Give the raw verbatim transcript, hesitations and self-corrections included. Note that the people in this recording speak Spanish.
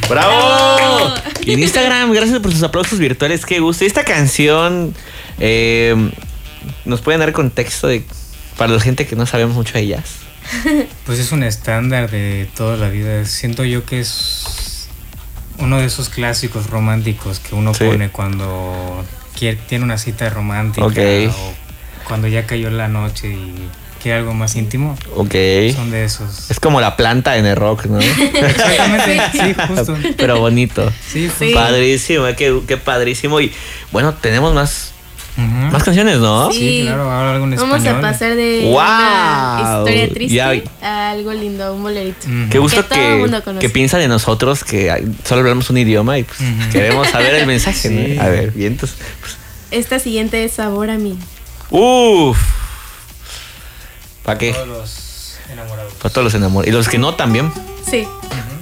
¡Bravo! ¡Bravo! Y en Instagram, gracias por sus aplausos virtuales. Qué gusto. Y esta canción, eh, ¿nos pueden dar contexto de para la gente que no sabemos mucho de ellas? Pues es un estándar de toda la vida. Siento yo que es uno de esos clásicos románticos que uno sí. pone cuando quiere, tiene una cita romántica, okay. o cuando ya cayó la noche y quiere algo más íntimo. Ok. Son de esos. Es como la planta en el rock, ¿no? Exactamente, sí, justo. Pero bonito. Sí, sí. Padrísimo, qué, qué padrísimo. Y bueno, tenemos más, uh-huh. más canciones, ¿no? Sí, sí, claro, ahora algo en Vamos español. a pasar de wow. una historia triste ya. a algo lindo, un bolerito. Uh-huh. Qué gusto que, que, que piensan de nosotros que solo hablamos un idioma y pues uh-huh. queremos saber el mensaje, sí. ¿no? A ver, bien, entonces, pues. Esta siguiente es Sabor a mí. Uf. ¿Para qué? Para todos los enamorados. Para todos los enamorados. Y los que no también. Sí. Uh-huh.